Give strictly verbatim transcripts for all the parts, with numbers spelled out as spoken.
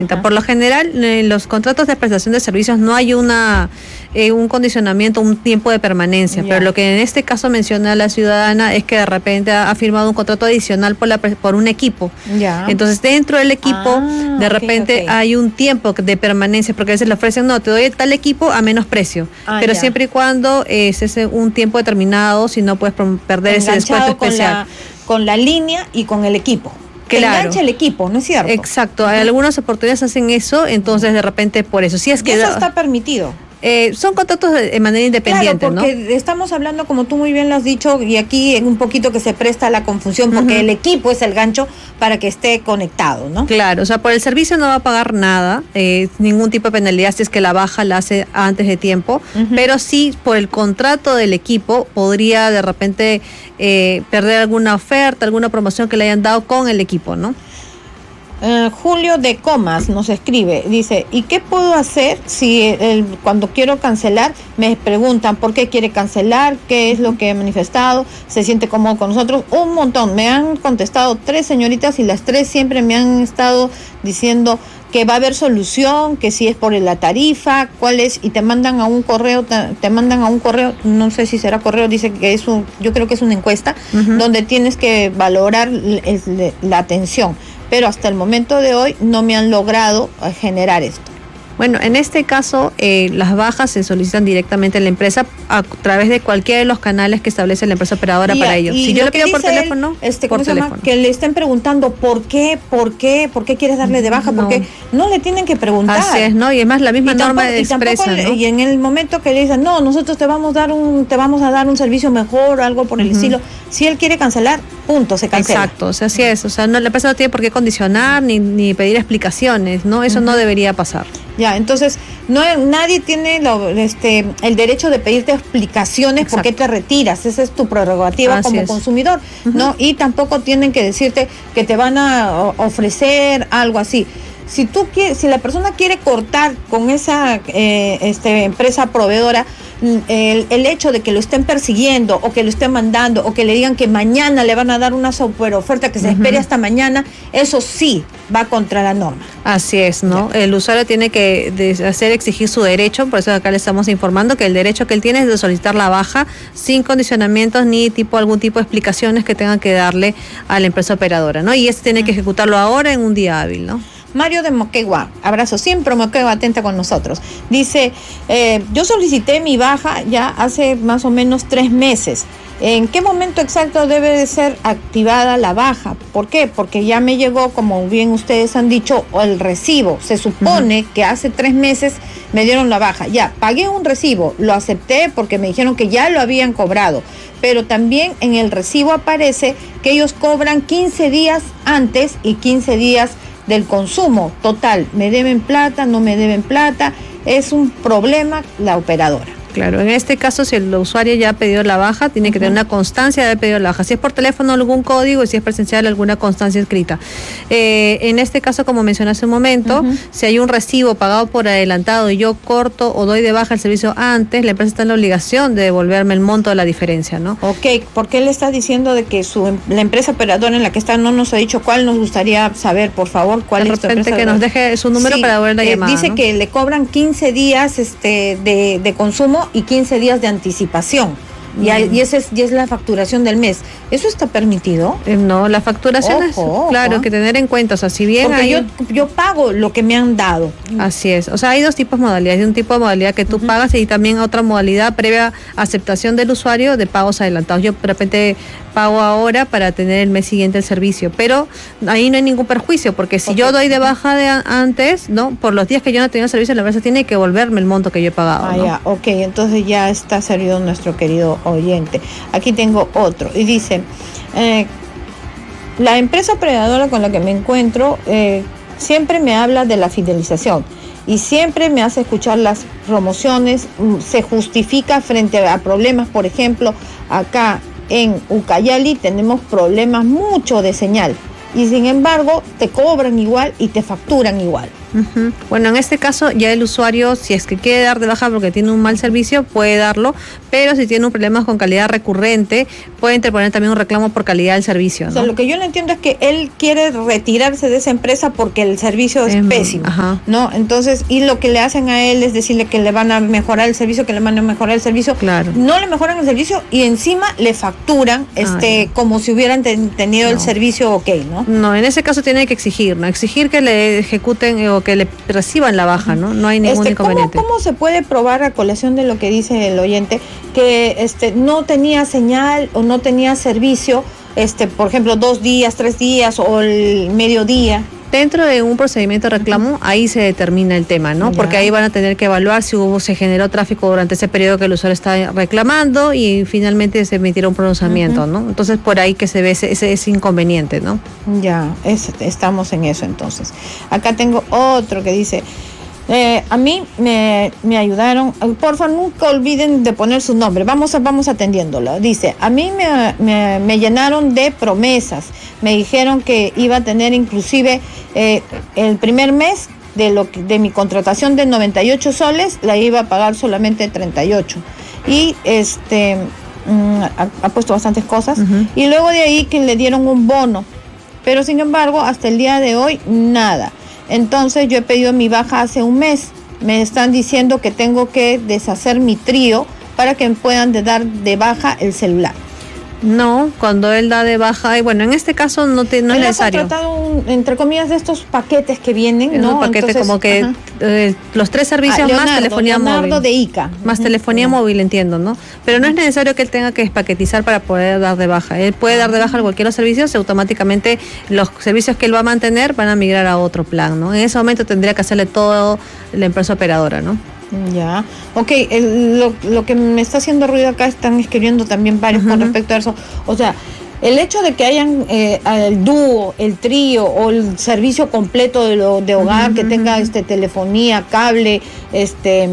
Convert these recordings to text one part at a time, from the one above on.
Por lo general, en los contratos de prestación de servicios no hay una eh, un condicionamiento, un tiempo de permanencia, yeah. Pero lo que en este caso menciona la ciudadana es que de repente ha, ha firmado un contrato adicional por, la, por un equipo. Yeah. Entonces, dentro del equipo, ah, de repente okay, okay. hay un tiempo de permanencia, porque a veces le ofrecen, no, te doy tal equipo a menos precio, ah, pero yeah. siempre y cuando eh, es ese un tiempo determinado, si no puedes perder enganchado ese descuento con especial. La, con la línea y con el equipo. Que claro. engancha el equipo, ¿no es cierto? Exacto, hay algunas oportunidades hacen eso, entonces de repente por eso. Si es que eso está permitido. Eh, son contratos de, de manera independiente, claro, porque ¿no? Estamos hablando, como tú muy bien lo has dicho, y aquí en un poquito que se presta la confusión, porque uh-huh. el equipo es el gancho para que esté conectado, ¿no? Claro, o sea, por el servicio no va a pagar nada, eh, ningún tipo de penalidad si es que la baja la hace antes de tiempo, uh-huh. pero sí por el contrato del equipo podría de repente eh, perder alguna oferta, alguna promoción que le hayan dado con el equipo, ¿no? Uh, Julio de Comas nos escribe, dice, ¿y qué puedo hacer si el, cuando quiero cancelar me preguntan por qué quiere cancelar, qué es lo que he manifestado, se siente cómodo con nosotros? Un montón, me han contestado tres señoritas y las tres siempre me han estado diciendo que va a haber solución, que si es por la tarifa, cuál es, y te mandan a un correo, te, te mandan a un correo, no sé si será correo, dice que es un, yo creo que es una encuesta, uh-huh. donde tienes que valorar el, el, la atención. Pero hasta el momento de hoy no me han logrado generar esto. Bueno, en este caso, eh, las bajas se solicitan directamente en la empresa a través de cualquiera de los canales que establece la empresa operadora y, para ellos. Si yo le pido por teléfono, él, este, por ¿cómo se teléfono. llama? Que le estén preguntando por qué, por qué, por qué quieres darle de baja, no. porque no le tienen que preguntar. Así es, ¿no? Y además la misma y norma tampoco, expresa, y, tampoco, ¿no? y en el momento que le dicen, no, nosotros te vamos a dar un, te vamos a dar un servicio mejor o algo por el uh-huh. estilo, si él quiere cancelar, punto, se cancela. Exacto, o sea, así es, o sea, no, la empresa no tiene por qué condicionar ni, ni pedir explicaciones, ¿no? Eso uh-huh. no debería pasar. Ya, entonces, no nadie tiene lo, este, el derecho de pedirte explicaciones. Exacto. Por qué te retiras, esa es tu prerrogativa así como es. Consumidor, uh-huh. ¿no? Y tampoco tienen que decirte que te van a ofrecer algo así. Si tú quieres, si la persona quiere cortar con esa eh, este, empresa proveedora, el, el hecho de que lo estén persiguiendo o que lo estén mandando o que le digan que mañana le van a dar una super oferta que se uh-huh. espere hasta mañana, eso sí va contra la norma. Así es, ¿no? Ya. El usuario tiene que de hacer exigir su derecho, por eso acá le estamos informando que el derecho que él tiene es de solicitar la baja sin condicionamientos ni tipo algún tipo de explicaciones que tengan que darle a la empresa operadora, ¿no? Y este tiene uh-huh. que ejecutarlo ahora en un día hábil, ¿no? Mario de Moquegua, abrazo siempre, Moquegua, atenta con nosotros. Dice, eh, yo solicité mi baja ya hace más o menos tres meses. ¿En qué momento exacto debe de ser activada la baja? ¿Por qué? Porque ya me llegó, como bien ustedes han dicho, el recibo. Se supone uh-huh. que hace tres meses me dieron la baja. Ya, pagué un recibo, lo acepté porque me dijeron que ya lo habían cobrado. Pero también en el recibo aparece que ellos cobran quince días antes y quince días del consumo total. ¿Me deben plata? ¿No me deben plata? Es un problema la operadora. Claro, en este caso, si el usuario ya ha pedido la baja, tiene uh-huh. que tener una constancia de haber pedido la baja. Si es por teléfono, algún código, y si es presencial, alguna constancia escrita. Eh, en este caso, como mencioné hace un momento, uh-huh. si hay un recibo pagado por adelantado y yo corto o doy de baja el servicio antes, la empresa está en la obligación de devolverme el monto de la diferencia, ¿no? Ok, ¿por qué le está diciendo de que su la empresa operadora en la que está no nos ha dicho cuál? Nos gustaría saber, por favor, cuál de es repente tu empresa. Que nos deje su número sí, para devolver la eh, llamada. Dice, ¿no?, que le cobran quince días este, de, de consumo y quince días de anticipación. Y, hay, y esa es, y es la facturación del mes. ¿Eso está permitido? Eh, no, la facturación es, ojo, claro, ojo. que tener en cuenta, o sea, si bien porque hay... yo, yo pago lo que me han dado. Así es, o sea, hay dos tipos de modalidades. Hay un tipo de modalidad que tú uh-huh. pagas y también otra modalidad previa aceptación del usuario de pagos adelantados. Yo de repente pago ahora para tener el mes siguiente el servicio, pero ahí no hay ningún perjuicio, porque si okay. yo doy de baja de a- antes, ¿no? Por los días que yo no he tenido servicio, la empresa tiene que devolverme el monto que yo he pagado. Ah, ¿no? ya, ok, entonces ya está servido nuestro querido oyente. Aquí tengo otro, y dice, eh, la empresa operadora con la que me encuentro eh, siempre me habla de la fidelización y siempre me hace escuchar las promociones, se justifica frente a problemas. Por ejemplo, acá en Ucayali tenemos problemas mucho de señal y sin embargo te cobran igual y te facturan igual. Uh-huh. Bueno, en este caso ya el usuario, si es que quiere dar de baja porque tiene un mal servicio, puede darlo, pero si tiene un problema con calidad recurrente, puede interponer también un reclamo por calidad del servicio, ¿no? O sea, lo que yo no entiendo es que él quiere retirarse de esa empresa porque el servicio es eh, pésimo, ajá. ¿no? Entonces, y lo que le hacen a él es decirle que le van a mejorar el servicio, que le van a mejorar el servicio. Claro. No le mejoran el servicio y encima le facturan este ah, como si hubieran ten, tenido no. el servicio ok, ¿no? No, en ese caso tiene que exigir, ¿no? Exigir que le ejecuten eh, o que le reciban la baja, ¿no? No hay ningún este, inconveniente. ¿cómo, ¿Cómo se puede probar a colación de lo que dice el oyente que este no tenía señal o no tenía servicio, este por ejemplo, dos días, tres días o el mediodía? Dentro de un procedimiento de reclamo, ahí se determina el tema, ¿no? Ya. Porque ahí van a tener que evaluar si hubo, se generó tráfico durante ese periodo que el usuario está reclamando y finalmente se emitirá un pronunciamiento, uh-huh. ¿no? Entonces, por ahí que se ve ese, ese, ese inconveniente, ¿no? Ya, es, estamos en eso entonces. Acá tengo otro que dice... Eh, a mí me, me ayudaron, por favor nunca olviden de poner su nombre, vamos, a, vamos atendiéndolo. Dice, a mí me, me, me llenaron de promesas, me dijeron que iba a tener inclusive eh, el primer mes de, lo, de mi contratación de noventa y ocho soles, la iba a pagar solamente treinta y ocho. Y este mm, ha, ha puesto bastantes cosas, uh-huh. y luego de ahí que le dieron un bono, pero sin embargo hasta el día de hoy nada. Entonces yo he pedido mi baja hace un mes. Me están diciendo que tengo que deshacer mi trío para que me puedan de dar de baja el celular. No, cuando él da de baja, y bueno, en este caso no, te, no es necesario. Él ha contratado, un, entre comillas, de estos paquetes que vienen, es ¿no? Un paquete Entonces, como que eh, los tres servicios ah, Leonardo, más telefonía Leonardo móvil. de Ica. Más uh-huh. telefonía uh-huh. móvil, entiendo, ¿no? Pero no es necesario que él tenga que despaquetizar para poder dar de baja. Él puede dar de baja a cualquier servicio, automáticamente los servicios que él va a mantener van a migrar a otro plan, ¿no? En ese momento tendría que hacerle todo la empresa operadora, ¿no? Ya, ok, el, lo, lo que me está haciendo ruido acá, están escribiendo también varios uh-huh. con respecto a eso, o sea, el hecho de que hayan eh, el dúo, el trío o el servicio completo de, lo, de hogar, uh-huh. que tenga este telefonía, cable, este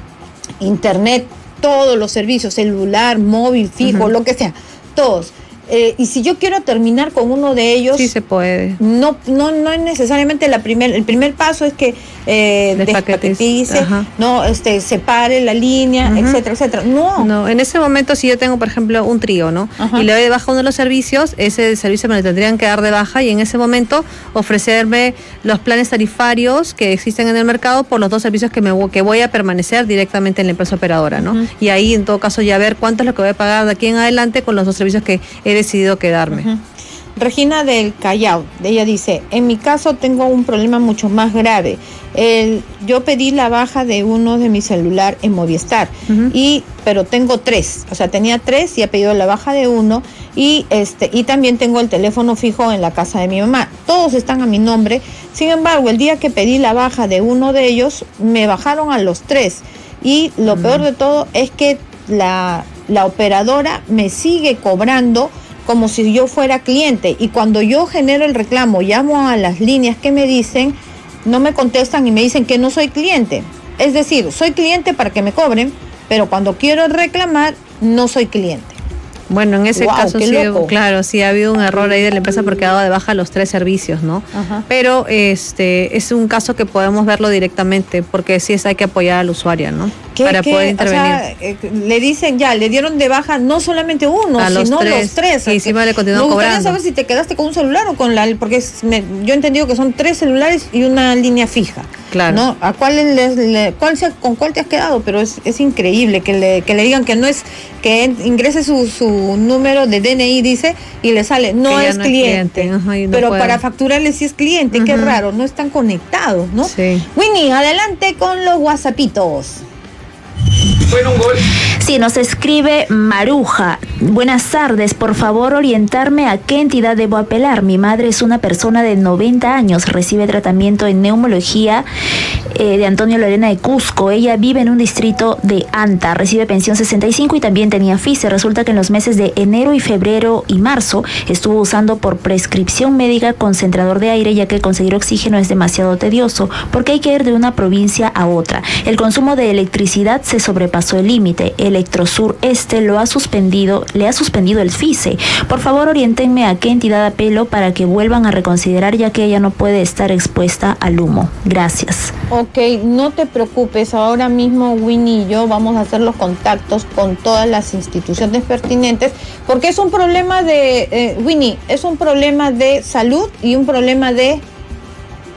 internet, todos los servicios, celular, móvil, fijo, uh-huh. lo que sea, todos. Eh, y si yo quiero terminar con uno de ellos, sí se puede. No, no, no es necesariamente la primer, el primer paso es que eh, despaquetice, no, este, separe la línea, uh-huh. etcétera, etcétera. No, no. En ese momento, si yo tengo, por ejemplo, un trío, ¿no? Uh-huh. Y le doy de baja uno de los servicios, ese servicio me lo tendrían que dar de baja y en ese momento ofrecerme los planes tarifarios que existen en el mercado por los dos servicios que me que voy a permanecer directamente en la empresa operadora, ¿no? Uh-huh. Y ahí, en todo caso, ya ver cuánto es lo que voy a pagar de aquí en adelante con los dos servicios que he decidido quedarme. Uh-huh. Regina del Callao, ella dice, en mi caso tengo un problema mucho más grave. El, yo pedí la baja de uno de mi celular en Movistar, uh-huh. y pero tengo tres, o sea, tenía tres y he pedido la baja de uno y este y también tengo el teléfono fijo en la casa de mi mamá. Todos están a mi nombre. Sin embargo, el día que pedí la baja de uno de ellos, me bajaron a los tres y lo uh-huh. peor de todo es que la, la operadora me sigue cobrando como si yo fuera cliente, y cuando yo genero el reclamo, llamo a las líneas que me dicen, no me contestan y me dicen que no soy cliente. Es decir, soy cliente para que me cobren, pero cuando quiero reclamar, no soy cliente. Bueno, en ese wow, caso sí, claro, sí ha habido un error ahí de la empresa porque ha dado de baja los tres servicios, ¿no? Ajá. Pero este es un caso que podemos verlo directamente porque sí es hay que apoyar al usuario, ¿no? ¿Qué, para qué? poder intervenir. O sea, eh, le dicen ya, le dieron de baja no solamente uno, a los sino tres, los tres. Y encima le continúan cobrando. Me gustaría saber si te quedaste con un celular o con la, porque es, me, yo he entendido que son tres celulares y una línea fija. Claro. ¿No? ¿A cuál le, le, cuál se, con cuál te has quedado? Pero es, es increíble que le, que le digan que no es, que ingrese su, su número de D N I, dice, y le sale, no es no cliente. Es cliente. Ajá, no pero puede. Para facturarle sí es cliente, uh-huh. Qué raro, no están conectados, ¿no? Sí. Winnie, adelante con los WhatsAppitos. Bueno, un gol. Sí, nos escribe Maruja. Buenas tardes, por favor orientarme a qué entidad debo apelar. Mi madre es una persona de noventa años, recibe tratamiento en neumología eh, de Antonio Lorena de Cusco. Ella vive en un distrito de Anta, recibe pensión sesenta y cinco y también tenía F I S E. Resulta que en los meses de enero y febrero y marzo estuvo usando por prescripción médica concentrador de aire, ya que conseguir oxígeno es demasiado tedioso porque hay que ir de una provincia a otra. El consumo de electricidad se sobrepasó el límite. Electrosur Este lo ha suspendido le ha suspendido el F I C E. Por favor, oriéntenme a qué entidad apelo para que vuelvan a reconsiderar, ya que ella no puede estar expuesta al humo. Gracias. Ok, no te preocupes, ahora mismo Winnie y yo vamos a hacer los contactos con todas las instituciones pertinentes, porque es un problema de, eh, Winnie, es un problema de salud y un problema de